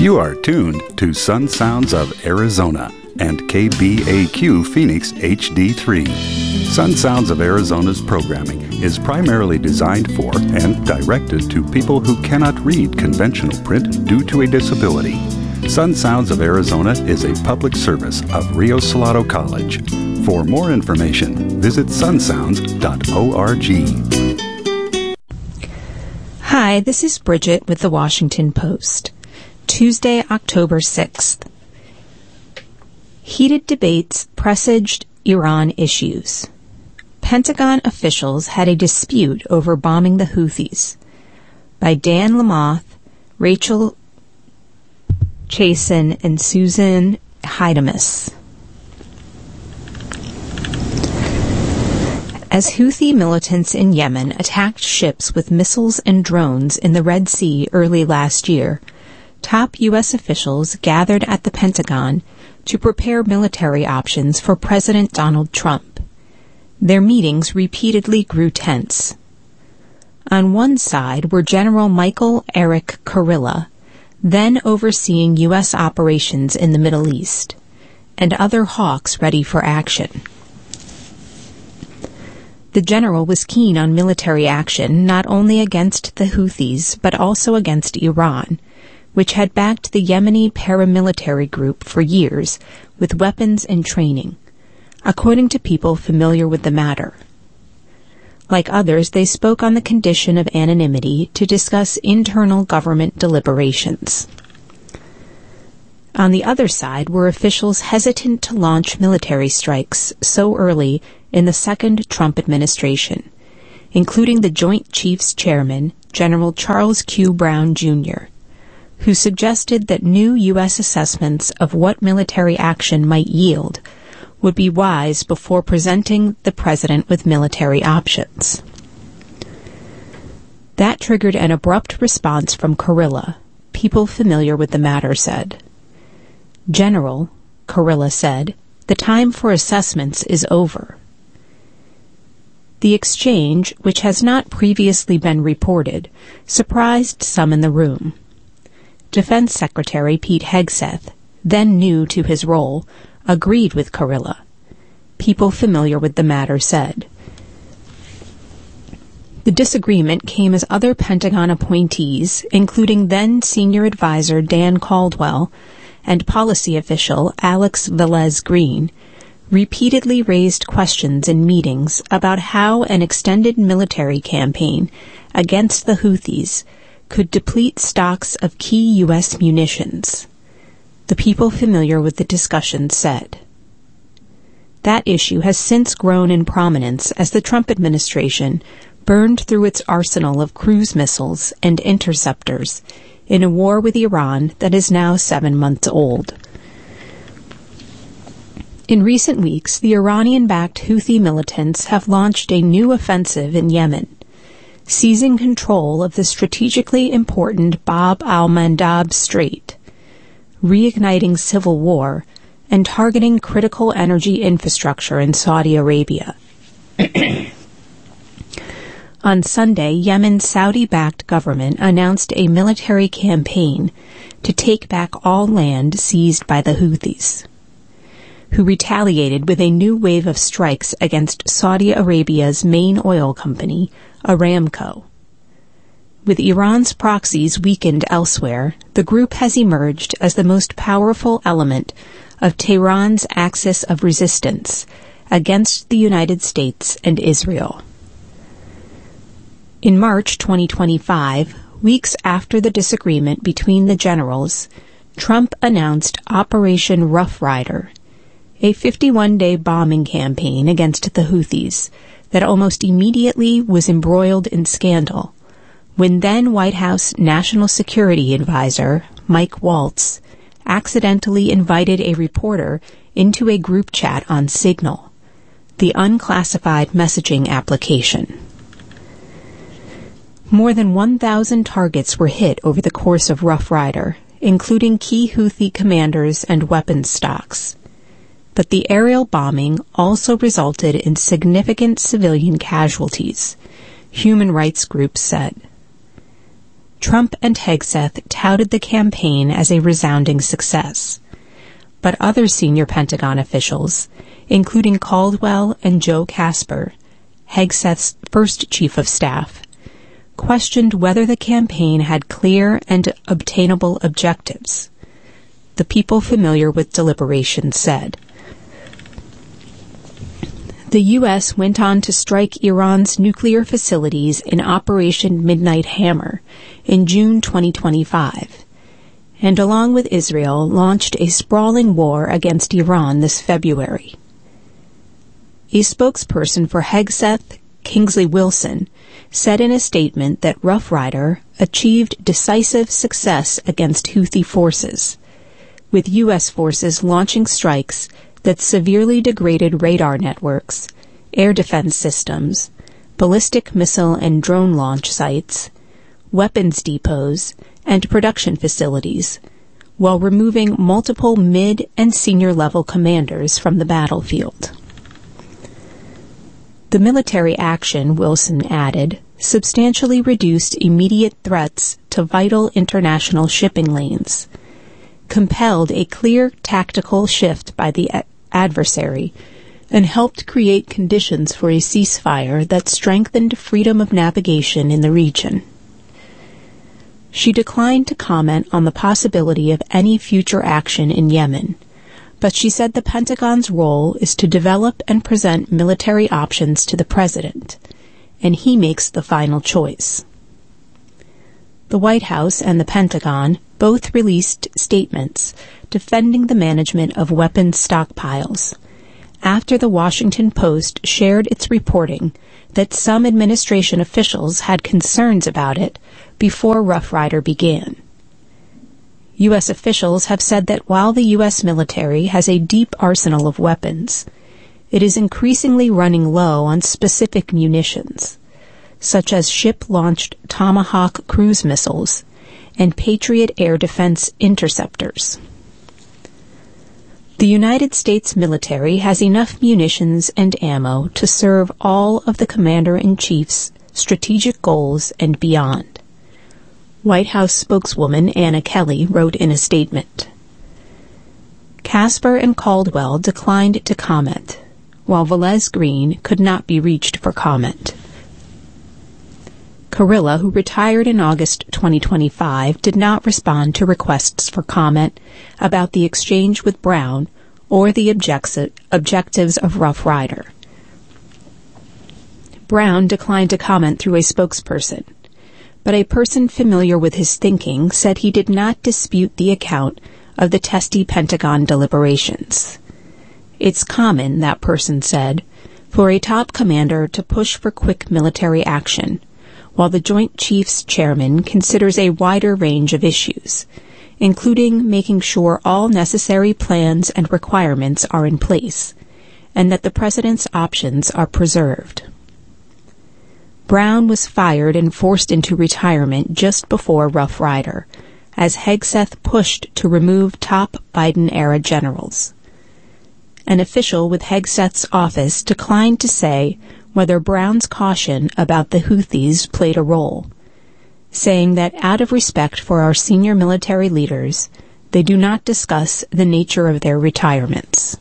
You are tuned to Sun Sounds of Arizona and KBAQ Phoenix HD3. Sun Sounds of Arizona's programming is primarily designed for and directed to people who cannot read conventional print due to a disability. Sun Sounds of Arizona is a public service of Rio Salado College. For more information, visit sunsounds.org. Hi, this is Bridget with the Washington Post. Tuesday, October 6th. Heated debates presaged Iran issues. Pentagon officials had a dispute over bombing the Houthis. By Dan Lamothe, Rachel Chasen, and Susan Heidemus. As Houthi militants in Yemen attacked ships with missiles and drones in the Red Sea early last year, top U.S. officials gathered at the Pentagon to prepare military options for President Donald Trump. Their meetings repeatedly grew tense. On one side were General Michael Eric Kurilla, then overseeing U.S. operations in the Middle East, and other hawks ready for action. The general was keen on military action not only against the Houthis but also against Iran, which had backed the Yemeni paramilitary group for years with weapons and training, according to people familiar with the matter. Like others, they spoke on the condition of anonymity to discuss internal government deliberations. On the other side were officials hesitant to launch military strikes so early in the second Trump administration, including the Joint Chiefs Chairman, General Charles Q. Brown, Jr., who suggested that new U.S. assessments of what military action might yield would be wise before presenting the president with military options. That triggered an abrupt response from Kurilla, people familiar with the matter said. General, Kurilla said, the time for assessments is over. The exchange, which has not previously been reported, surprised some in the room. Defense Secretary Pete Hegseth, then new to his role, agreed with Kurilla. People familiar with the matter said. The disagreement came as other Pentagon appointees, including then Senior Advisor Dan Caldwell and policy official Alex Velez Green, repeatedly raised questions in meetings about how an extended military campaign against the Houthis could deplete stocks of key U.S. munitions. The people familiar with the discussion said. That issue has since grown in prominence as the Trump administration burned through its arsenal of cruise missiles and interceptors in a war with Iran that is now 7 months old. In recent weeks, the Iranian-backed Houthi militants have launched a new offensive in Yemen, seizing control of the strategically important Bab al-Mandab Strait, reigniting civil war, and targeting critical energy infrastructure in Saudi Arabia. On Sunday, Yemen's Saudi-backed government announced a military campaign to take back all land seized by the Houthis, who retaliated with a new wave of strikes against Saudi Arabia's main oil company, Aramco. With Iran's proxies weakened elsewhere, the group has emerged as the most powerful element of Tehran's axis of resistance against the United States and Israel. In March 2025, weeks after the disagreement between the generals, Trump announced Operation Rough Rider, a 51-day bombing campaign against the Houthis that almost immediately was embroiled in scandal when then White House National Security Advisor Mike Waltz accidentally invited a reporter into a group chat on Signal, the unclassified messaging application. More than 1,000 targets were hit over the course of Rough Rider, including key Houthi commanders and weapons stocks. But the aerial bombing also resulted in significant civilian casualties, human rights groups said. Trump and Hegseth touted the campaign as a resounding success. But other senior Pentagon officials, including Caldwell and Joe Casper, Hegseth's first chief of staff, questioned whether the campaign had clear and obtainable objectives. The people familiar with deliberations said. The U.S. went on to strike Iran's nuclear facilities in Operation Midnight Hammer in June 2025, and along with Israel launched a sprawling war against Iran this February. A spokesperson for Hegseth, Kingsley Wilson, said in a statement that Rough Rider achieved decisive success against Houthi forces, with U.S. forces launching strikes that severely degraded radar networks, air defense systems, ballistic missile and drone launch sites, weapons depots, and production facilities, while removing multiple mid- and senior-level commanders from the battlefield. The military action, Wilson added, substantially reduced immediate threats to vital international shipping lanes, compelled a clear tactical shift by the adversary, and helped create conditions for a ceasefire that strengthened freedom of navigation in the region. She declined to comment on the possibility of any future action in Yemen, but she said the Pentagon's role is to develop and present military options to the president, and he makes the final choice. The White House and the Pentagon both released statements defending the management of weapons stockpiles after the Washington Post shared its reporting that some administration officials had concerns about it before Rough Rider began. U.S. officials have said that while the U.S. military has a deep arsenal of weapons, it is increasingly running low on specific munitions, such as ship-launched Tomahawk cruise missiles and Patriot air defense interceptors. The United States military has enough munitions and ammo to serve all of the Commander-in-Chief's strategic goals and beyond, White House spokeswoman Anna Kelly wrote in a statement. Casper and Caldwell declined to comment, while Velez Green could not be reached for comment. Kurilla, who retired in August 2025, did not respond to requests for comment about the exchange with Brown or the objectives of Rough Rider. Brown declined to comment through a spokesperson, but a person familiar with his thinking said he did not dispute the account of the testy Pentagon deliberations. It's common, that person said, for a top commander to push for quick military action, while the Joint Chiefs Chairman considers a wider range of issues, including making sure all necessary plans and requirements are in place, and that the President's options are preserved. Brown was fired and forced into retirement just before Rough Rider, as Hegseth pushed to remove top Biden-era generals. An official with Hegseth's office declined to say whether Brown's caution about the Houthis played a role, saying that out of respect for our senior military leaders, they do not discuss the nature of their retirements.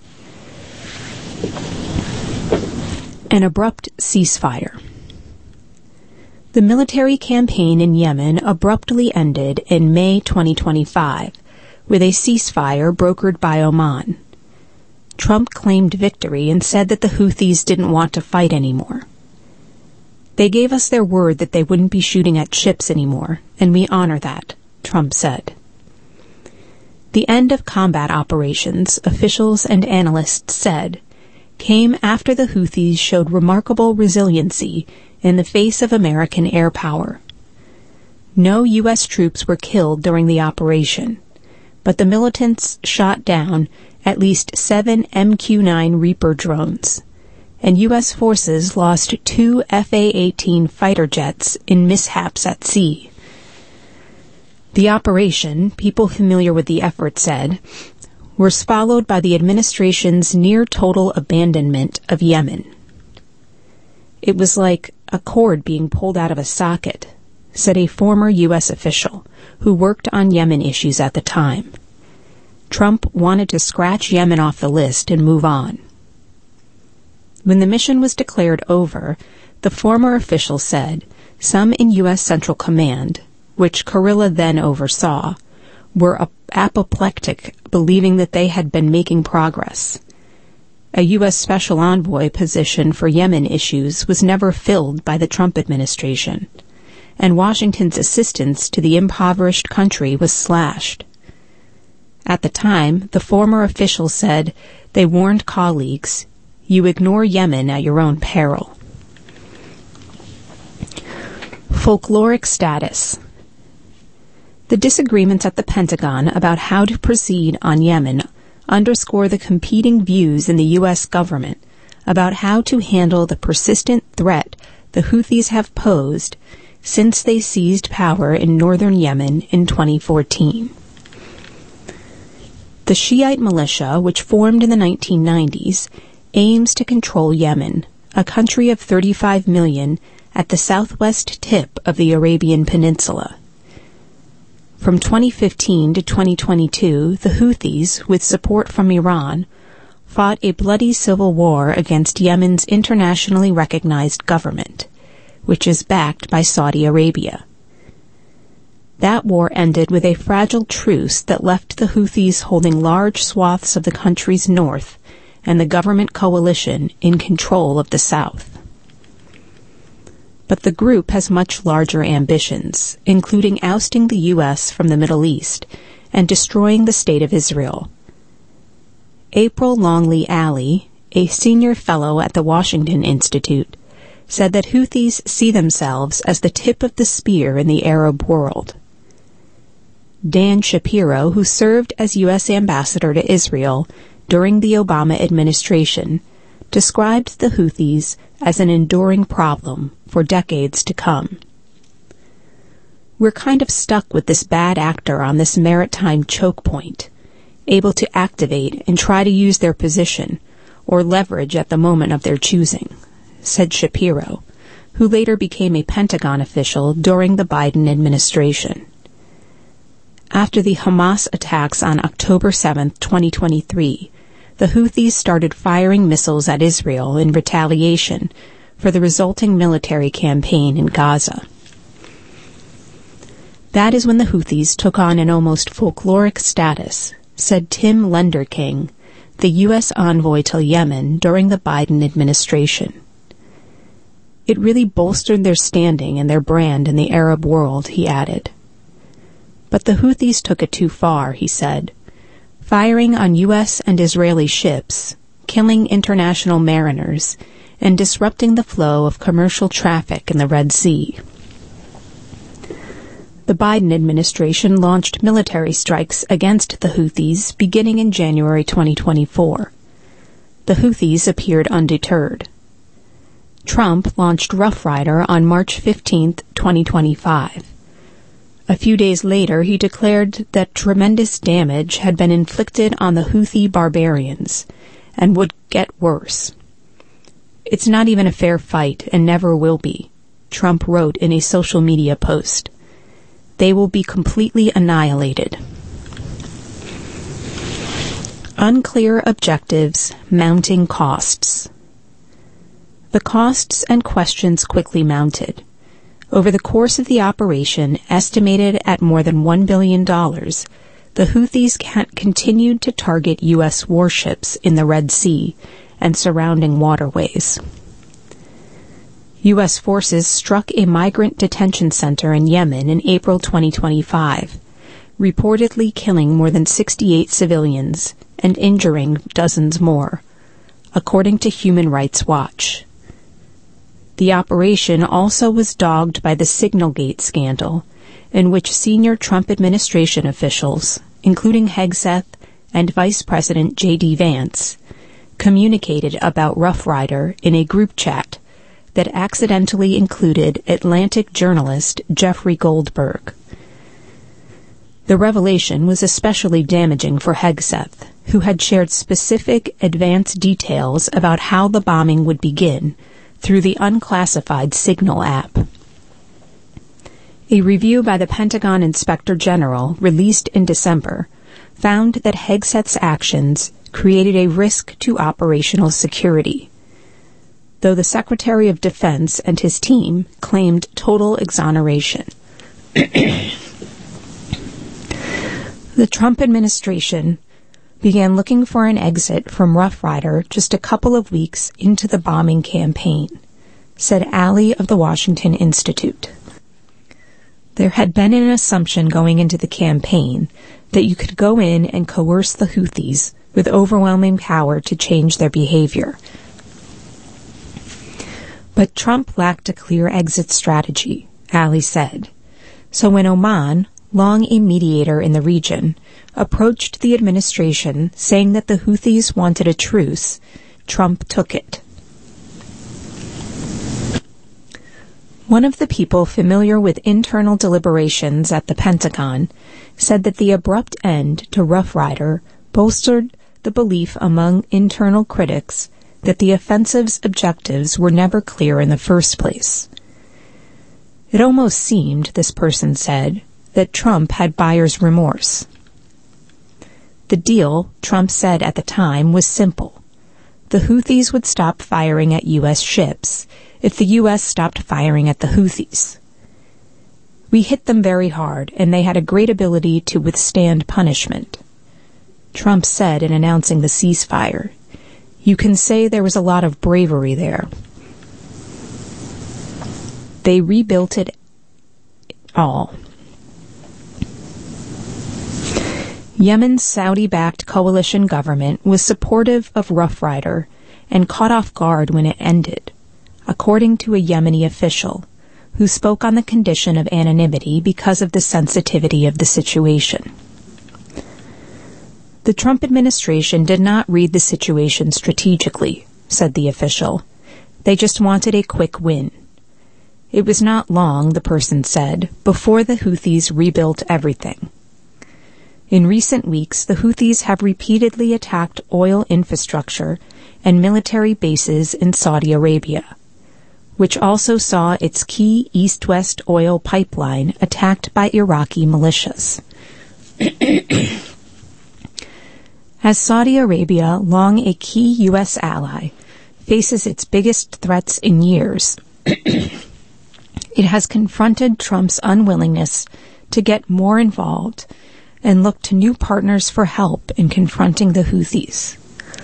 An abrupt ceasefire. The military campaign in Yemen abruptly ended in May 2025 with a ceasefire brokered by Oman. Trump claimed victory and said that the Houthis didn't want to fight anymore. They gave us their word that they wouldn't be shooting at ships anymore, and we honor that, Trump said. The end of combat operations, officials and analysts said, came after the Houthis showed remarkable resiliency in the face of American air power. No U.S. troops were killed during the operation, but the militants shot down at least 7 MQ-9 Reaper drones, and U.S. forces lost 2 FA-18 fighter jets in mishaps at sea. The operation, people familiar with the effort said, was followed by the administration's near-total abandonment of Yemen. It was like a cord being pulled out of a socket, said a former U.S. official who worked on Yemen issues at the time. Trump wanted to scratch Yemen off the list and move on. When the mission was declared over, the former official said some in U.S. Central Command, which Kurilla then oversaw, were apoplectic, believing that they had been making progress. A U.S. Special Envoy position for Yemen issues was never filled by the Trump administration, and Washington's assistance to the impoverished country was slashed. At the time, the former official said they warned colleagues, "You ignore Yemen at your own peril." Folkloric status. The disagreements at the Pentagon about how to proceed on Yemen underscore the competing views in the U.S. government about how to handle the persistent threat the Houthis have posed since they seized power in northern Yemen in 2014. The Shiite militia, which formed in the 1990s, aims to control Yemen, a country of 35 million at the southwest tip of the Arabian Peninsula. From 2015 to 2022, the Houthis, with support from Iran, fought a bloody civil war against Yemen's internationally recognized government, which is backed by Saudi Arabia. That war ended with a fragile truce that left the Houthis holding large swaths of the country's north and the government coalition in control of the south. But the group has much larger ambitions, including ousting the U.S. from the Middle East and destroying the State of Israel. April Longley Alley, a senior fellow at the Washington Institute, said that Houthis see themselves as the tip of the spear in the Arab world. Dan Shapiro, who served as U.S. ambassador to Israel during the Obama administration, described the Houthis as an enduring problem for decades to come. We're kind of stuck with this bad actor on this maritime choke point, able to activate and try to use their position or leverage at the moment of their choosing, said Shapiro, who later became a Pentagon official during the Biden administration. After the Hamas attacks on October 7, 2023, the Houthis started firing missiles at Israel in retaliation for the resulting military campaign in Gaza. That is when the Houthis took on an almost folkloric status, said Tim Lenderking, the U.S. envoy to Yemen during the Biden administration. It really bolstered their standing and their brand in the Arab world, he added. But the Houthis took it too far, he said, firing on U.S. and Israeli ships, killing international mariners, and disrupting the flow of commercial traffic in the Red Sea. The Biden administration launched military strikes against the Houthis beginning in January 2024. The Houthis appeared undeterred. Trump launched Rough Rider on March 15, 2025. A few days later, he declared that tremendous damage had been inflicted on the Houthi barbarians and would get worse. "It's not even a fair fight and never will be," Trump wrote in a social media post. "They will be completely annihilated." Unclear objectives, mounting costs. The costs and questions quickly mounted. Over the course of the operation, estimated at more than $1 billion, the Houthis continued to target U.S. warships in the Red Sea and surrounding waterways. U.S. forces struck a migrant detention center in Yemen in April 2025, reportedly killing more than 68 civilians and injuring dozens more, according to Human Rights Watch. The operation also was dogged by the Signalgate scandal, in which senior Trump administration officials, including Hegseth and Vice President J.D. Vance, communicated about Rough Rider in a group chat that accidentally included Atlantic journalist Jeffrey Goldberg. The revelation was especially damaging for Hegseth, who had shared specific advance details about how the bombing would begin through the unclassified Signal app. A review by the Pentagon Inspector General, released in December, found that Hegseth's actions created a risk to operational security, though the Secretary of Defense and his team claimed total exoneration. The Trump administration began looking for an exit from Rough Rider just a couple of weeks into the bombing campaign, said Ali of the Washington Institute. There had been an assumption going into the campaign that you could go in and coerce the Houthis with overwhelming power to change their behavior. But Trump lacked a clear exit strategy, Ali said. So when Oman, long a mediator in the region, approached the administration saying that the Houthis wanted a truce, Trump took it. One of the people familiar with internal deliberations at the Pentagon said that the abrupt end to Rough Rider bolstered the belief among internal critics that the offensive's objectives were never clear in the first place. It almost seemed, this person said, that Trump had buyer's remorse. The deal, Trump said at the time, was simple. The Houthis would stop firing at U.S. ships if the U.S. stopped firing at the Houthis. We hit them very hard, and they had a great ability to withstand punishment. Trump said in announcing the ceasefire, "You can say there was a lot of bravery there. They rebuilt it all." Yemen's Saudi-backed coalition government was supportive of Rough Rider and caught off guard when it ended, according to a Yemeni official who spoke on the condition of anonymity because of the sensitivity of the situation. The Trump administration did not read the situation strategically, said the official. They just wanted a quick win. It was not long, the person said, before the Houthis rebuilt everything. In recent weeks, the Houthis have repeatedly attacked oil infrastructure and military bases in Saudi Arabia, which also saw its key east-west oil pipeline attacked by Iraqi militias. As Saudi Arabia, long a key U.S. ally, faces its biggest threats in years, it has confronted Trump's unwillingness to get more involved and look to new partners for help in confronting the Houthis.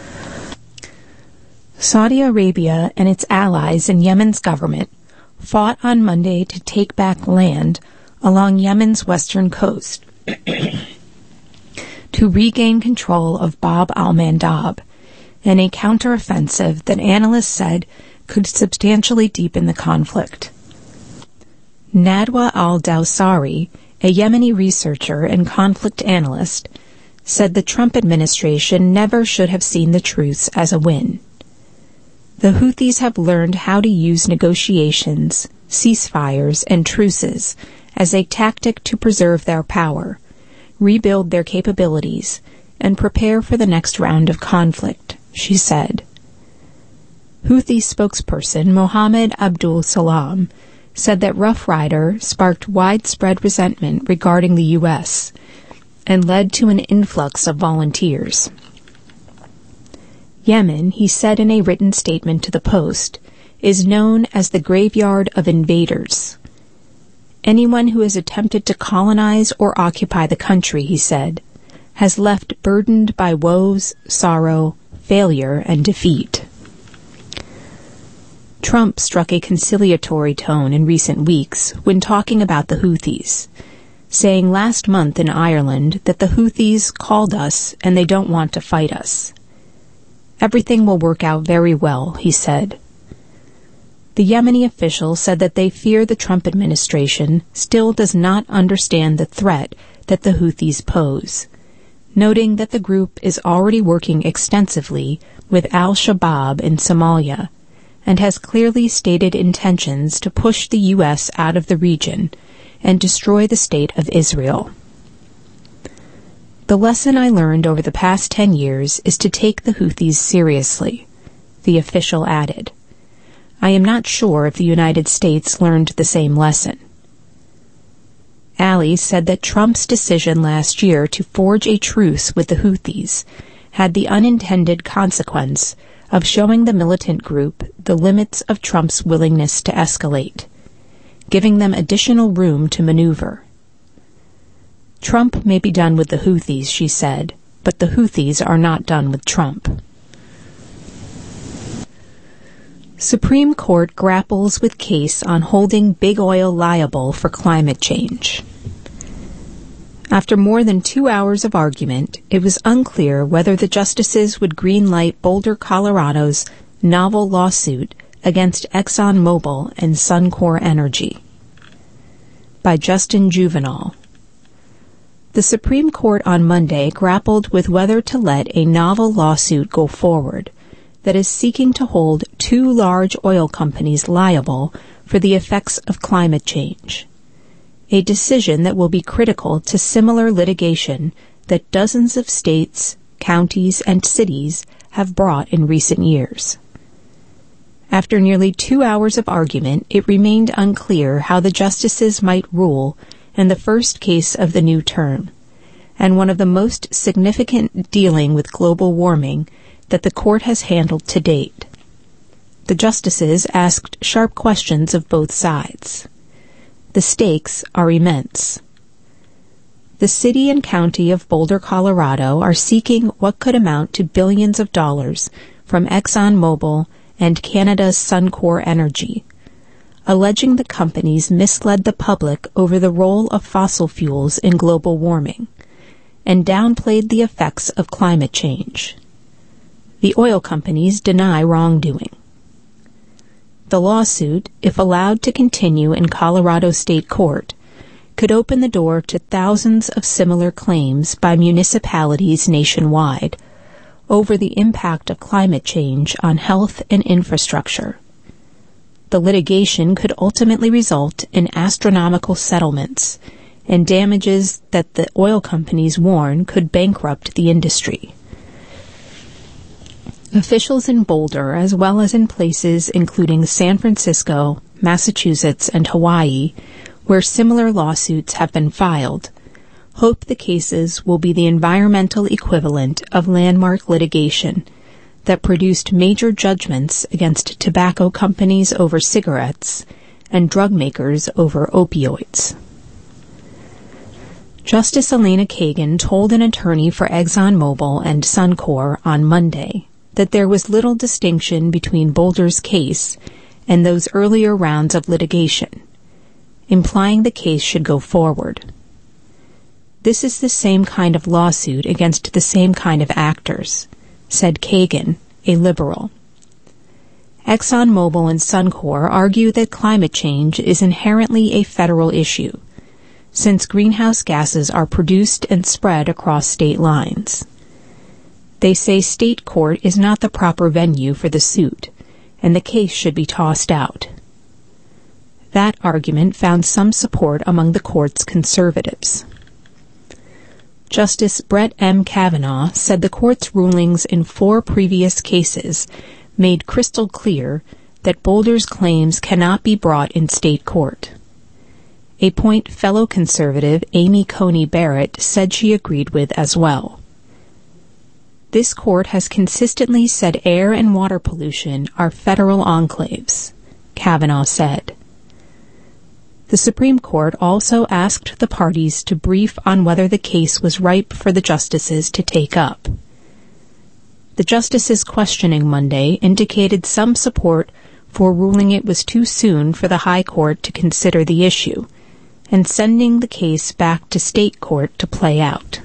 Saudi Arabia and its allies in Yemen's government fought on Monday to take back land along Yemen's western coast to regain control of Bab al-Mandab, in a counteroffensive that analysts said could substantially deepen the conflict. Nadwa al-Dawsari, a Yemeni researcher and conflict analyst, said the Trump administration never should have seen the truce as a win. The Houthis have learned how to use negotiations, ceasefires, and truces as a tactic to preserve their power, rebuild their capabilities, and prepare for the next round of conflict, she said. Houthi spokesperson Mohammed Abdul Salam said that Rough Rider sparked widespread resentment regarding the U.S. and led to an influx of volunteers. Yemen, he said in a written statement to the Post, is known as the graveyard of invaders. Anyone who has attempted to colonize or occupy the country, he said, has left burdened by woes, sorrow, failure, and defeat. Trump struck a conciliatory tone in recent weeks when talking about the Houthis, saying last month in Ireland that the Houthis called us and they don't want to fight us. Everything will work out very well, he said. The Yemeni official said that they fear the Trump administration still does not understand the threat that the Houthis pose, noting that the group is already working extensively with al-Shabaab in Somalia and has clearly stated intentions to push the U.S. out of the region and destroy the state of Israel. The lesson I learned over the past 10 years is to take the Houthis seriously, the official added. I am not sure if the United States learned the same lesson. Ali said that Trump's decision last year to forge a truce with the Houthis had the unintended consequence of showing the militant group the limits of Trump's willingness to escalate, giving them additional room to maneuver. Trump may be done with the Houthis, she said, but the Houthis are not done with Trump. Supreme Court grapples with case on holding big oil liable for climate change. After more than 2 hours of argument, it was unclear whether the justices would greenlight Boulder, Colorado's novel lawsuit against ExxonMobil and Suncor Energy. By Justin Juvenal. The Supreme Court on Monday grappled with whether to let a novel lawsuit go forward that is seeking to hold 2 large oil companies liable for the effects of climate change, a decision that will be critical to similar litigation that dozens of states, counties, and cities have brought in recent years. After nearly 2 hours of argument, it remained unclear how the justices might rule in the first case of the new term, and one of the most significant dealing with global warming that the court has handled to date. The justices asked sharp questions of both sides. The stakes are immense. The city and county of Boulder, Colorado are seeking what could amount to billions of dollars from ExxonMobil and Canada's Suncor Energy, alleging the companies misled the public over the role of fossil fuels in global warming and downplayed the effects of climate change. The oil companies deny wrongdoing. The lawsuit, if allowed to continue in Colorado State Court, could open the door to thousands of similar claims by municipalities nationwide over the impact of climate change on health and infrastructure. The litigation could ultimately result in astronomical settlements and damages that the oil companies warn could bankrupt the industry. Officials in Boulder, as well as in places including San Francisco, Massachusetts, and Hawaii, where similar lawsuits have been filed, hope the cases will be the environmental equivalent of landmark litigation that produced major judgments against tobacco companies over cigarettes and drug makers over opioids. Justice Elena Kagan told an attorney for ExxonMobil and Suncor on Monday that there was little distinction between Boulder's case and those earlier rounds of litigation, implying the case should go forward. This is the same kind of lawsuit against the same kind of actors, said Kagan, a liberal. ExxonMobil and Suncor argue that climate change is inherently a federal issue, since greenhouse gases are produced and spread across state lines. They say state court is not the proper venue for the suit, and the case should be tossed out. That argument found some support among the court's conservatives. Justice Brett M. Kavanaugh said the court's rulings in 4 previous cases made crystal clear that Boulder's claims cannot be brought in state court, a point fellow conservative Amy Coney Barrett said she agreed with as well. This court has consistently said air and water pollution are federal enclaves, Kavanaugh said. The Supreme Court also asked the parties to brief on whether the case was ripe for the justices to take up. The justices' questioning Monday indicated some support for ruling it was too soon for the High Court to consider the issue, and sending the case back to state court to play out.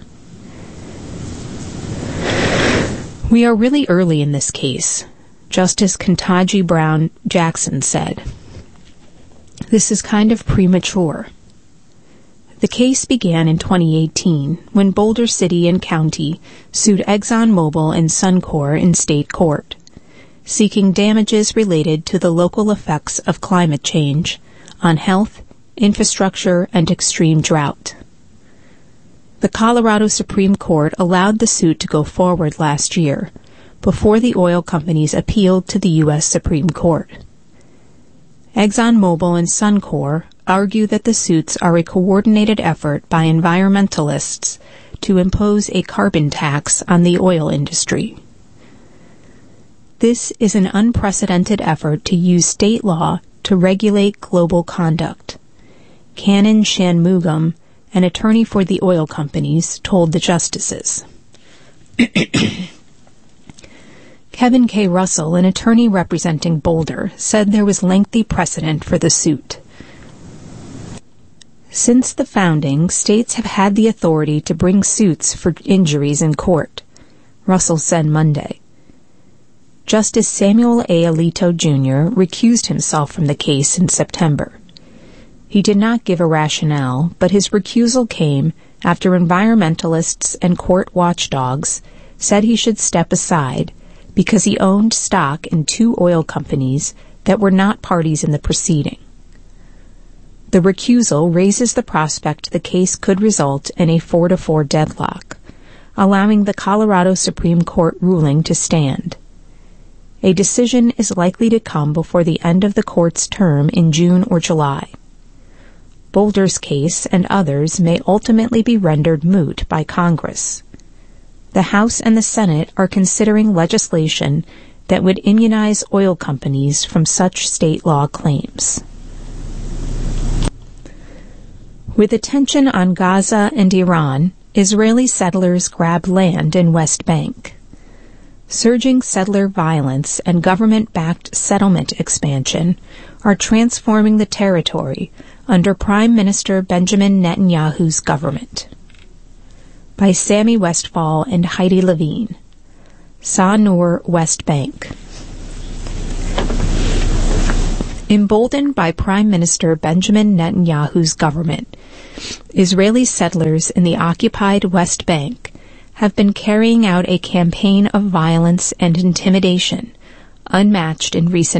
We are really early in this case, Justice Ketanji Brown Jackson said. This is kind of premature. The case began in 2018 when Boulder City and County sued ExxonMobil and Suncor in state court, seeking damages related to the local effects of climate change on health, infrastructure, and extreme drought. The Colorado Supreme Court allowed the suit to go forward last year, before the oil companies appealed to the U.S. Supreme Court. ExxonMobil and Suncor argue that the suits are a coordinated effort by environmentalists to impose a carbon tax on the oil industry. This is an unprecedented effort to use state law to regulate global conduct. Kannan Shanmugam, an attorney for the oil companies, told the justices. Kevin K. Russell, an attorney representing Boulder, said there was lengthy precedent for the suit. Since the founding, states have had the authority to bring suits for injuries in court, Russell said Monday. Justice Samuel A. Alito, Jr. recused himself from the case in September. He did not give a rationale, but his recusal came after environmentalists and court watchdogs said he should step aside because he owned stock in 2 oil companies that were not parties in the proceeding. The recusal raises the prospect the case could result in a 4-4 deadlock, allowing the Colorado Supreme Court ruling to stand. A decision is likely to come before the end of the court's term in June or July. Boulder's case and others may ultimately be rendered moot by Congress. The House and the Senate are considering legislation that would immunize oil companies from such state law claims. With attention on Gaza and Iran, Israeli settlers grab land in West Bank. Surging settler violence and government-backed settlement expansion are transforming the territory under Prime Minister Benjamin Netanyahu's government. By Sammy Westfall and Heidi Levine. Sa-Nur, West Bank. Emboldened by Prime Minister Benjamin Netanyahu's government, Israeli settlers in the occupied West Bank have been carrying out a campaign of violence and intimidation unmatched in recent